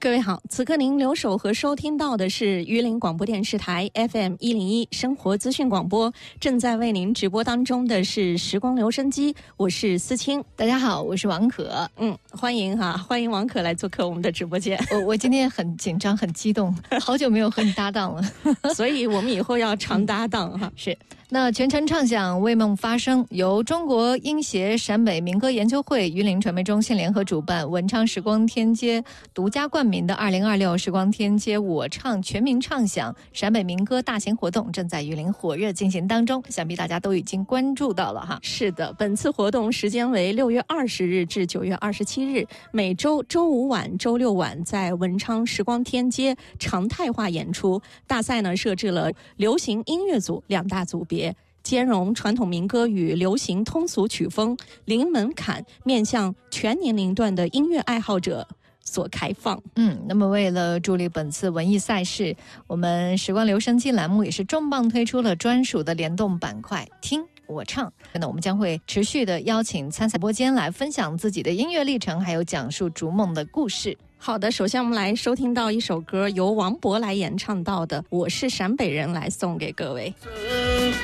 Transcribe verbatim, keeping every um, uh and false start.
各位好，此刻您留守和收听到的是榆林广播电视台 F M 一零一生活资讯广播，正在为您直播当中的是时光留声机，我是思清。 大家好，我是王可。 嗯，欢迎哈，欢迎王可来做客我们的直播间。 我我今天很紧张，很激动，好久没有和你搭档了， 所以我们以后要常搭档哈。 嗯、是。那全程唱响为梦发声，由中国音协陕北民歌研究会、榆林传媒中心联合主办，文昌时光天街独家冠名的二零二六时光天街我唱全民唱响陕北民歌大型活动正在榆林火热进行当中，想必大家都已经关注到了哈。 是的，本次活动时间为六月二十日至九月二十七日，每周周五晚、周六晚在文昌时光天街常态化演出。大赛呢设置了流行音乐组两大组别，兼容传统民歌与流行通俗曲风，零门槛，面向全年龄段的音乐爱好者所开放。 嗯，那么为了助力本次文艺赛事，我们时光留声机栏目也是重磅推出了专属的联动板块听我唱。那我们将会持续的邀请参赛播间来分享自己的音乐历程，还有讲述逐梦的故事。 好的，首先我们来收听到一首歌，由王博来演唱到的《我是陕北人》，来送给各位。